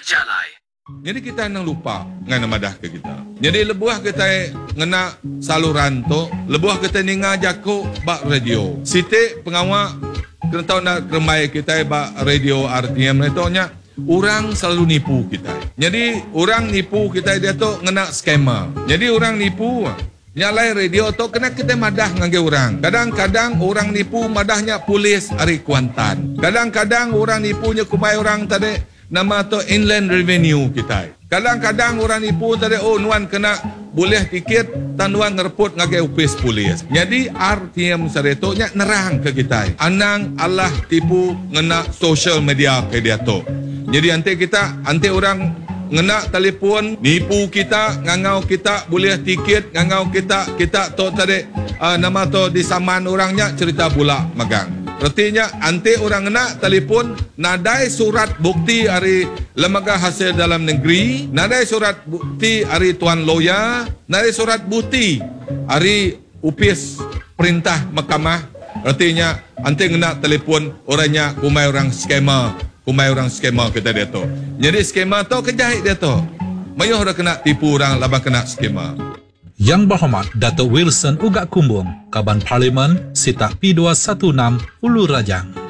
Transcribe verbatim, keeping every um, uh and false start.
terjalai. Jadi kita nang lupa ngana madah ke kita. Jadi lebuah kita ngena saluran tu, lebuah kita ninga jako bak radio. Siti pengawak kena tahu nak keremai kita bak radio R T M itu nya orang selalu nipu kita. Jadi orang nipu kita dia tu ngena skema. Jadi orang nipu nyalai radio tu kena kita madah ngangge orang. Kadang-kadang orang nipu madahnya polis hari Kuantan. Kadang-kadang orang nipunya kumai orang tadi nama tu inland revenue kita. Kadang-kadang orang nipu tadi oh nuan kena boleh tiket tanuan ngereput ngage upis polis. Jadi R T M saretonya nerang ke kita. Anang Allah tipu ngena social media ke dia tu. Jadi nanti kita nanti orang ngena telefon nipu kita ngangau kita boleh tiket ngangau kita kita tu tadi uh, nama tu disaman orangnya cerita pula magang. Artinya nanti orang kena telefon nadai surat bukti dari lembaga hasil dalam negeri, nadai surat bukti dari tuan lawyer, nadai surat bukti dari upis perintah mahkamah. Artinya nanti kena telefon orangnya kumai orang skema, kumai orang skema kita dia tu. Jadi skema tu kejahit dia tu. Mayuh dah kena tipu orang laba kena skema. Yang Berhormat Datuk Wilson Ugak Kumbung, Kaban Parlimen, Sita P dua satu enam, Ulu Rajang.